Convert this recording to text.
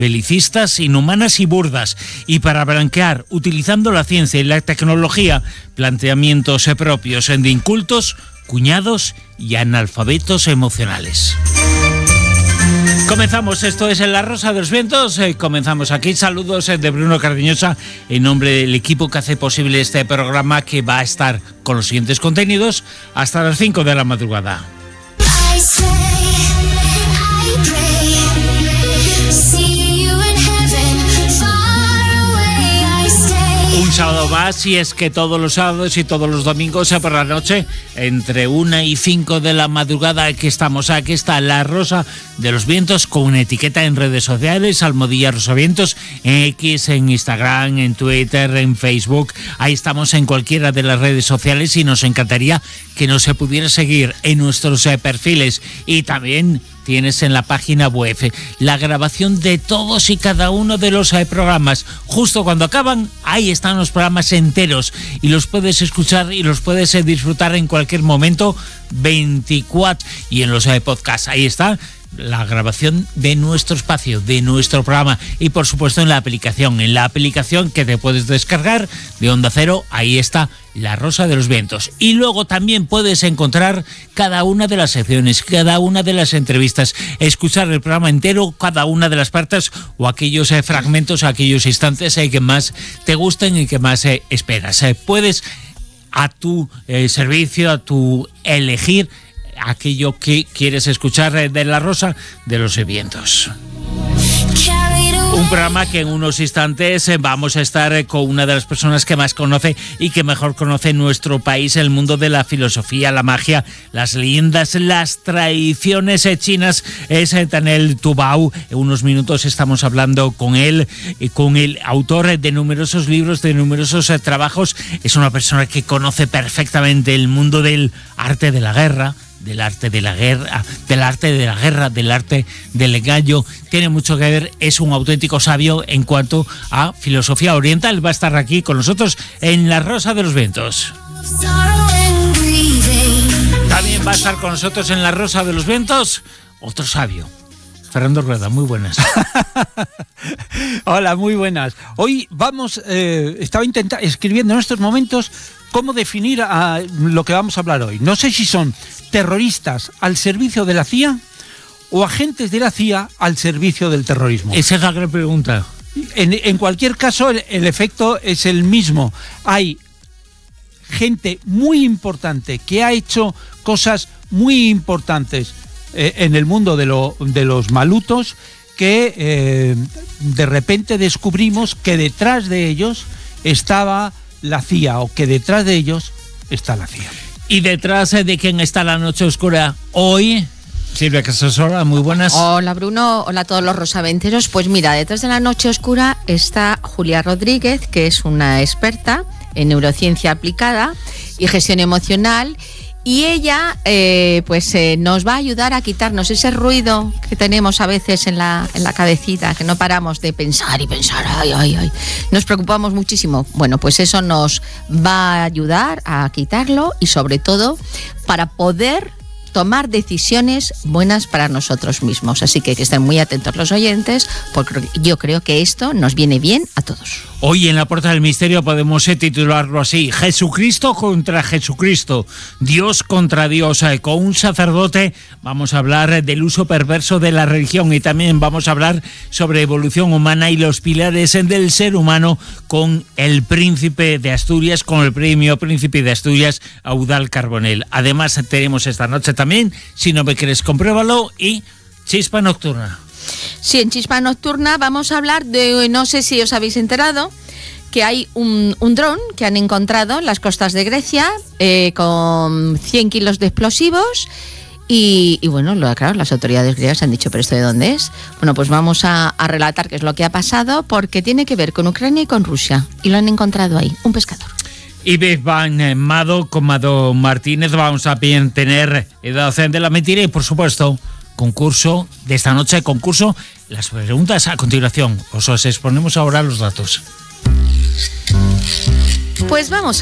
belicistas, inhumanas y burdas, y para blanquear, utilizando la ciencia y la tecnología, planteamientos propios de incultos, cuñados y analfabetos emocionales. Comenzamos, esto es La Rosa de los Vientos, comenzamos aquí. Saludos de Bruno Cardeñosa en nombre del equipo que hace posible este programa, que va a estar con los siguientes contenidos hasta las 5 de la madrugada. Un sábado más, y es que todos los sábados y todos los domingos por la noche, entre 1 y 5 de la madrugada, aquí está La Rosa de los Vientos, con una etiqueta en redes sociales, Almohadilla Rosavientos, en X, en Instagram, en Twitter, en Facebook. Ahí estamos en cualquiera de las redes sociales, y nos encantaría que nos se pudiera seguir en nuestros perfiles, y también tienes en la página web la grabación de todos y cada uno de los programas. Justo cuando acaban, ahí están los programas enteros, y los puedes escuchar y los puedes disfrutar en cualquier momento, 24, y en los podcasts ahí está la grabación de nuestro espacio, de nuestro programa, y por supuesto en la aplicación que te puedes descargar de Onda Cero. Ahí está La Rosa de los Vientos, y luego también puedes encontrar cada una de las secciones, cada una de las entrevistas, escuchar el programa entero, cada una de las partes o aquellos fragmentos, aquellos instantes que más te gusten y que más esperas. Puedes a tu servicio, a tu elegir aquello que quieres escuchar de La Rosa de los Vientos. Un programa que en unos instantes vamos a estar con una de las personas que más conoce y que mejor conoce nuestro país, el mundo de la filosofía, la magia, las leyendas, las tradiciones chinas. Es Daniel Tubau. En unos minutos estamos hablando con él, con el autor de numerosos libros, de numerosos trabajos. Es una persona que conoce perfectamente el mundo del arte de la guerra, del arte del engaño. Tiene mucho que ver, es un auténtico sabio en cuanto a filosofía oriental. Va a estar aquí con nosotros en La Rosa de los Vientos. También va a estar con nosotros en La Rosa de los Vientos otro sabio, Fernando Rueda. Muy buenas. Hola, muy buenas. Hoy vamos, estaba escribiendo en estos momentos cómo definir a lo que vamos a hablar hoy. No sé si son terroristas al servicio de la CIA o agentes de la CIA al servicio del terrorismo. Esa es la gran pregunta. En cualquier caso, el efecto es el mismo. Hay gente muy importante que ha hecho cosas muy importantes en el mundo de los malutos, que de repente descubrimos que detrás de ellos estaba la CIA, o que detrás de ellos está la CIA. ¿Y detrás de quién está La Noche Oscura hoy? Silvia Casasola, muy buenas. Hola Bruno, hola a todos los rosaventeros. Pues mira, detrás de La Noche Oscura está Julia Rodríguez, que es una experta en neurociencia aplicada y gestión emocional. Y ella nos va a ayudar a quitarnos ese ruido que tenemos a veces en la cabecita, que no paramos de pensar y pensar, ay. Nos preocupamos muchísimo. Bueno, pues eso nos va a ayudar a quitarlo, y sobre todo para poder tomar decisiones buenas para nosotros mismos. Así que estén muy atentos los oyentes, porque yo creo que esto nos viene bien a todos. Hoy en La Puerta del Misterio podemos titularlo así: Jesucristo contra Jesucristo, Dios contra Dios. Con un sacerdote vamos a hablar del uso perverso de la religión, y también vamos a hablar sobre evolución humana y los pilares del ser humano con el Príncipe de Asturias, con el premio Príncipe de Asturias, Eudald Carbonell. Además tenemos esta noche también, si no me crees, compruébalo, y Chispa Nocturna. Sí, en Chispa Nocturna vamos a hablar de, no sé si os habéis enterado, que hay un dron que han encontrado en las costas de Grecia con 100 kilos de explosivos. Y bueno, claro, las autoridades griegas han dicho, ¿pero esto de dónde es? Bueno, pues vamos a relatar qué es lo que ha pasado, porque tiene que ver con Ucrania y con Rusia, y lo han encontrado ahí, un pescador. Y Van Mado con Mado Martínez. Vamos a bien tener Edad de la Mentira y, por supuesto, concurso de esta noche, las preguntas a continuación. Os exponemos ahora los datos. Pues vamos